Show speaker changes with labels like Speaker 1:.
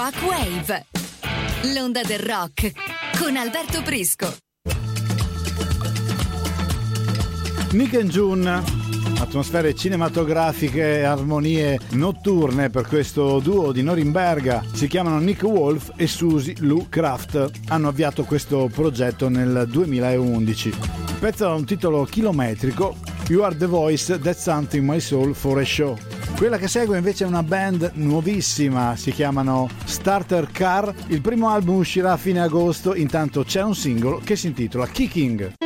Speaker 1: Rock Wave, l'onda del rock con Alberto Prisco.
Speaker 2: Nick and June, atmosfere cinematografiche e armonie notturne per questo duo di Norimberga. Si chiamano Nick Wolf e Susie Lou Kraft. Hanno avviato questo progetto nel 2011. Il pezzo ha un titolo chilometrico, You Are the Voice That's Something My Soul for a Show. Quella che segue invece è una band nuovissima, si chiamano Starter Car. Il primo album uscirà a fine agosto, intanto c'è un singolo che si intitola Kicking.